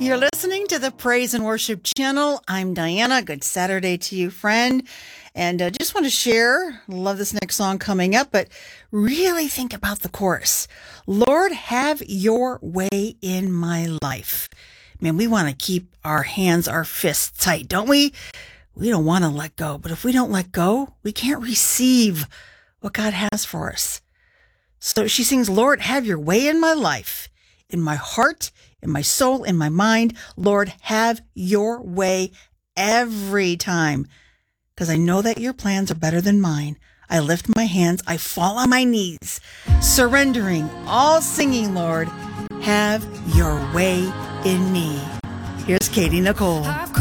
You're listening to the Praise and Worship channel. I'm Diana. Good Saturday to you, friend. And just want to share, love this next song coming up, but really think about the chorus. Lord, have your way in my life. Man, we want to keep our hands, our fists tight, don't we? We don't want to let go. But if we don't let go, we can't receive what God has for us. So she sings, Lord, have your way in my life, in my heart, in my soul, in my mind. Lord, have your way every time, because I know that your plans are better than mine. I lift my hands, I fall on my knees, surrendering, all singing, Lord, have your way in me. Here's Katie Nicole.